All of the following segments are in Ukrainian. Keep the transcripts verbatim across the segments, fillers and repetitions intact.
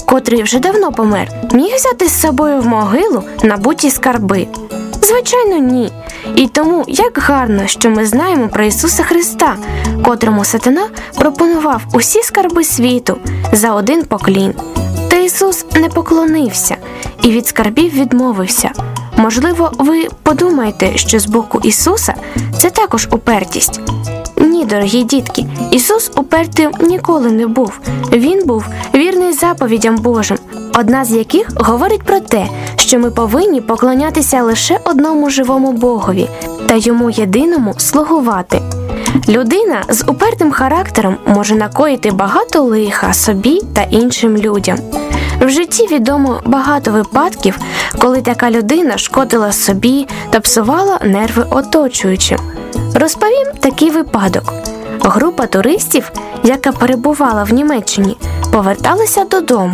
котрий вже давно помер, міг взяти з собою в могилу набуті скарби? Звичайно, ні. І тому як гарно, що ми знаємо про Ісуса Христа, котрому сатана пропонував усі скарби світу за один поклін. Та Ісус не поклонився і від скарбів відмовився. Можливо, ви подумаєте, що з боку Ісуса це також упертість. Ні, дорогі дітки, Ісус упертим ніколи не був. Він був вірний заповідям Божим, одна з яких говорить про те, що ми повинні поклонятися лише одному живому Богові та Йому єдиному слугувати. Людина з упертим характером може накоїти багато лиха собі та іншим людям. В житті відомо багато випадків, коли така людина шкодила собі та псувала нерви оточуючим. Розповім такий випадок. Група туристів, яка перебувала в Німеччині, поверталася додому.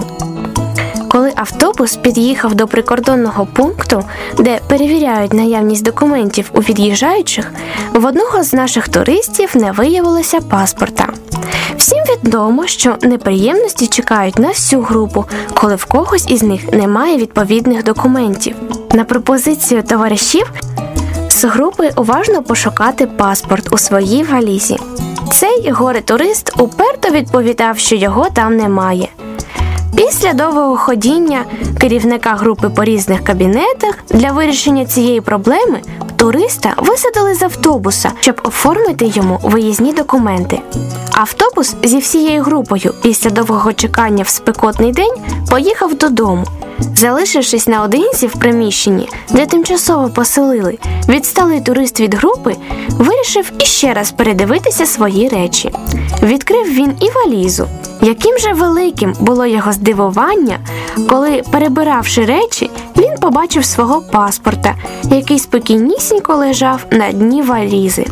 Коли автобус під'їхав до прикордонного пункту, де перевіряють наявність документів у від'їжджаючих, в одного з наших туристів не виявилося паспорта. Всім відомо, що неприємності чекають на всю групу, коли в когось із них немає відповідних документів. На пропозицію товаришів з групи уважно пошукати паспорт у своїй валізі. Цей горе-турист уперто відповідав, що його там немає. Після довгого ходіння керівника групи по різних кабінетах для вирішення цієї проблеми туриста висадили з автобуса, щоб оформити йому виїзні документи. Автобус зі всією групою після довгого чекання в спекотний день поїхав додому. Залишившись наодинці в приміщенні, де тимчасово поселили, відсталий турист від групи вирішив іще раз передивитися свої речі. Відкрив він і валізу. Яким же великим було його здивування, коли, перебиравши речі, він побачив свого паспорта, який спокійнісінько лежав на дні валізи.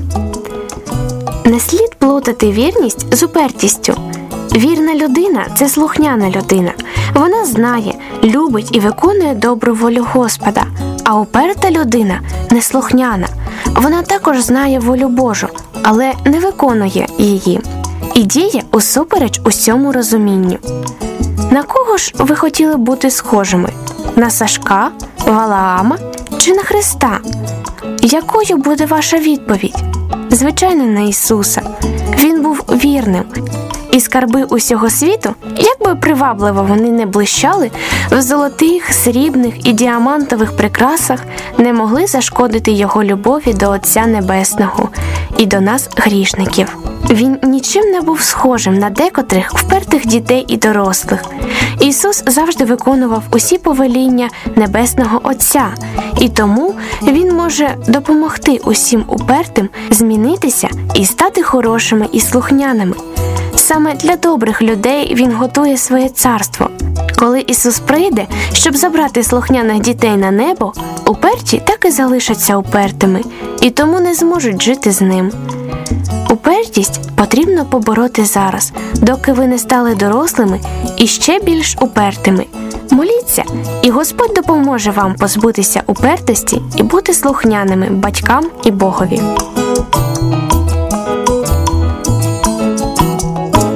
Не слід плутати вірність з упертістю. Вірна людина – це слухняна людина. Вона знає, любить і виконує добру волю Господа. А уперта людина – неслухняна. Вона також знає волю Божу, але не виконує її. І діє усупереч усьому розумінню. На кого ж ви хотіли бути схожими? На Сашка, Валаама чи на Христа? Якою буде ваша відповідь? Звичайно, на Ісуса. Він був вірним. І скарби усього світу, як би привабливо вони не блищали, в золотих, срібних і діамантових прикрасах не могли зашкодити його любові до Отця Небесного і до нас, грішників. Він нічим не був схожим на декотрих впертих дітей і дорослих. Ісус завжди виконував усі повеління Небесного Отця, і тому Він може допомогти усім упертим змінитися і стати хорошими і слухняними. Саме для добрих людей Він готує своє царство. Коли Ісус прийде, щоб забрати слухняних дітей на небо, уперті так і залишаться упертими, і тому не зможуть жити з Ним. Упертість потрібно побороти зараз, доки ви не стали дорослими і ще більш упертими. Моліться, і Господь допоможе вам позбутися упертості і бути слухняними батькам і Богові.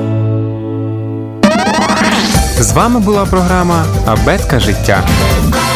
З вами була програма «Абетка життя».